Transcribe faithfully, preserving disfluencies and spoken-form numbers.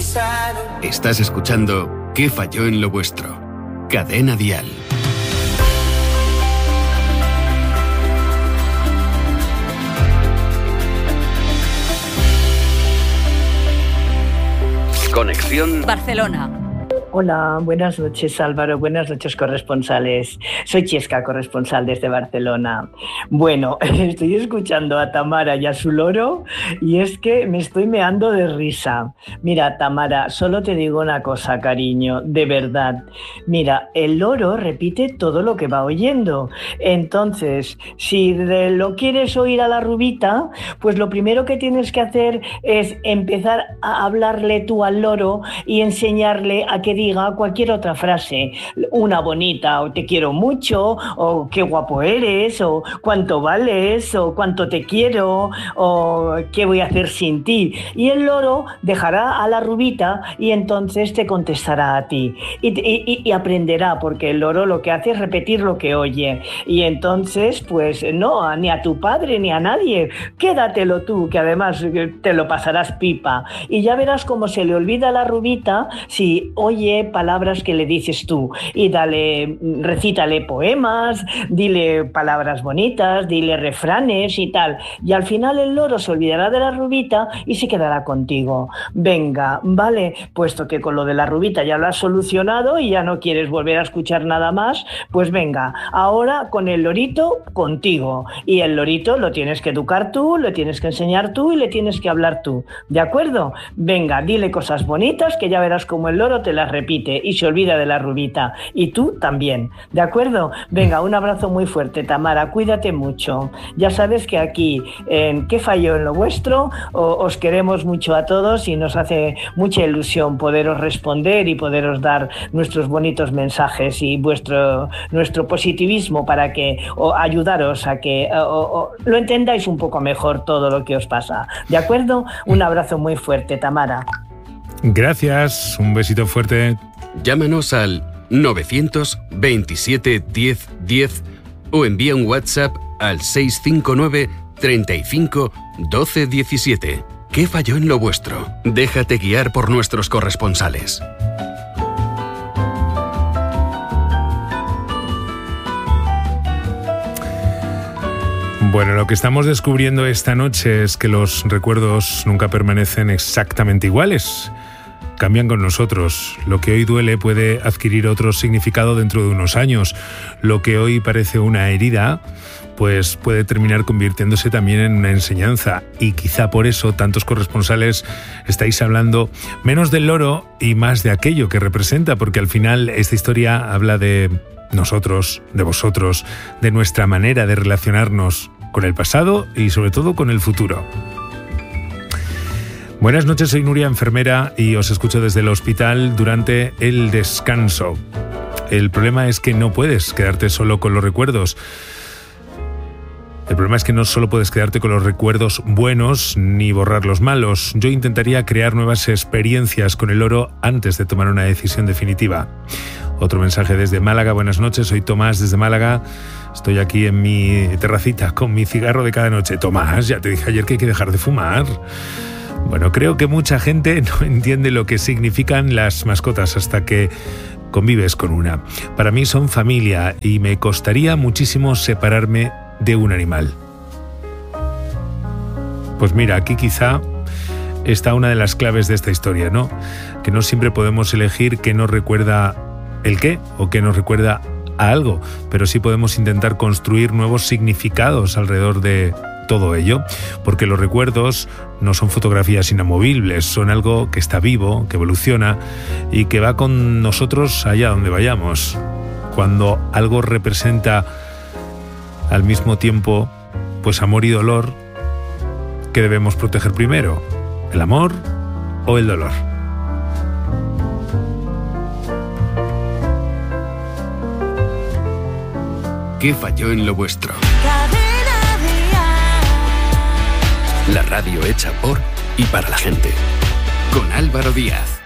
Estás escuchando ¿Qué falló en lo vuestro? Cadena Dial. Conexión Barcelona. Hola, buenas noches Álvaro, buenas noches corresponsales. Soy Chesca, corresponsal desde Barcelona. Bueno, estoy escuchando a Tamara y a su loro y es que me estoy meando de risa. Mira, Tamara, solo te digo una cosa, cariño, de verdad. Mira, el loro repite todo lo que va oyendo. Entonces, si lo quieres oír a la rubita, pues lo primero que tienes que hacer es empezar a hablarle tú al loro y enseñarle a que diga cualquier otra frase, una bonita, o te quiero mucho, o qué guapo eres, o cuánto vales, o cuánto te quiero, o qué voy a hacer sin ti. Y el loro dejará a la rubita y entonces te contestará a ti. Y, y, y aprenderá, porque el loro lo que hace es repetir lo que oye. Y entonces, pues no, ni a tu padre ni a nadie. Quédatelo tú, que además te lo pasarás pipa. Y ya verás cómo se le olvida a la rubita si oye palabras que le dices tú, y dale, recítale poemas, dile palabras bonitas, dile refranes y tal, y al final el loro se olvidará de la rubita y se quedará contigo. Venga, vale, puesto que con lo de la rubita ya lo has solucionado y ya no quieres volver a escuchar nada más, pues venga, ahora con el lorito contigo, y el lorito lo tienes que educar tú, lo tienes que enseñar tú y le tienes que hablar tú, ¿de acuerdo? Venga, dile cosas bonitas que ya verás como el loro te las repite y se olvida de la rubita, y tú también, ¿de acuerdo? Venga, un abrazo muy fuerte, Tamara, cuídate mucho. Ya sabes que aquí en ¿Qué falló en lo vuestro? O, os queremos mucho a todos y nos hace mucha ilusión poderos responder y poderos dar nuestros bonitos mensajes y vuestro nuestro positivismo para que o ayudaros a que o, o, lo entendáis un poco mejor todo lo que os pasa, ¿de acuerdo? Un abrazo muy fuerte, Tamara. Gracias, un besito fuerte. Llámanos al nueve veintisiete diez diez o envía un WhatsApp al seis cinco nueve treinta y cinco doce diecisiete. ¿Qué falló en lo vuestro? Déjate guiar por nuestros corresponsales. Bueno, lo que estamos descubriendo esta noche es que los recuerdos nunca permanecen exactamente iguales. Cambian con nosotros. Lo que hoy duele puede adquirir otro significado dentro de unos años. Lo que hoy parece una herida, pues puede terminar convirtiéndose también en una enseñanza. Y quizá por eso tantos corresponsales estáis hablando menos del loro y más de aquello que representa, porque al final esta historia habla de nosotros, de vosotros, de nuestra manera de relacionarnos con el pasado y sobre todo con el futuro. Buenas noches, soy Nuria, enfermera, y os escucho desde el hospital durante el descanso. El problema es que no puedes quedarte solo con los recuerdos. El problema es que no solo puedes quedarte con los recuerdos buenos ni borrar los malos. Yo intentaría crear nuevas experiencias con el loro antes de tomar una decisión definitiva. Otro mensaje desde Málaga. Buenas noches, soy Tomás desde Málaga. Estoy aquí en mi terracita con mi cigarro de cada noche. Tomás, ya te dije ayer que hay que dejar de fumar. Bueno, creo que mucha gente no entiende lo que significan las mascotas hasta que convives con una. Para mí son familia y me costaría muchísimo separarme de un animal. Pues mira, aquí quizá está una de las claves de esta historia, ¿no? Que no siempre podemos elegir qué nos recuerda el qué o qué nos recuerda a algo, pero sí podemos intentar construir nuevos significados alrededor de todo ello, porque los recuerdos no son fotografías inamovibles, son algo que está vivo, que evoluciona y que va con nosotros allá donde vayamos. Cuando algo representa al mismo tiempo pues amor y dolor, ¿qué debemos proteger primero? ¿El amor o el dolor? ¿Qué falló en lo vuestro? La radio hecha por y para la gente. Con Álvaro Díaz.